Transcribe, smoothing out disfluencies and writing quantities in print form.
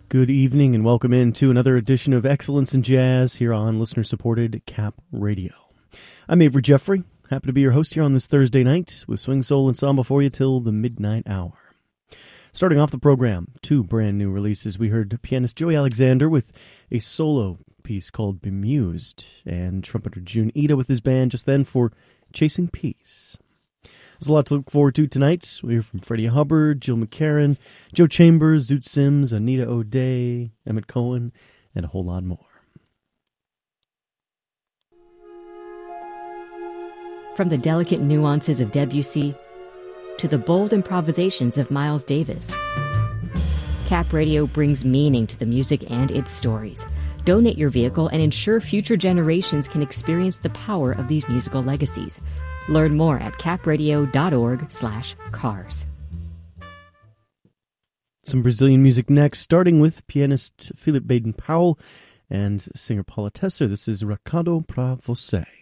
Good evening and welcome in to another edition of Excellence in Jazz here on listener-supported Cap Radio. I'm Avery Jeffrey, happy to be your host here on this Thursday night with Swing Soul Ensemble for you till the midnight hour. Starting off the program, two brand new releases. We heard pianist Joey Alexander with a solo piece called Bemused, and trumpeter Jun Ida with his band just then for Chasing Peace. There's a lot to look forward to tonight. We hear from Freddie Hubbard, Jill McCarran, Joe Chambers, Zoot Sims, Anita O'Day, Emmett Cohen, and a whole lot more. From the delicate nuances of Debussy to the bold improvisations of Miles Davis, Cap Radio brings meaning to the music and its stories. Donate your vehicle and ensure future generations can experience the power of these musical legacies. Learn more at capradio.org/cars. Some Brazilian music next, starting with pianist Philip Baden-Powell and singer Paula Tesser. This is Recado Pra Você.